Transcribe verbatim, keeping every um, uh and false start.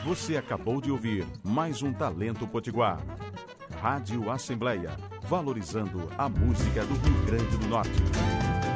Você acabou de ouvir mais um Talento Potiguar. Rádio Assembleia, valorizando a música do Rio Grande do Norte.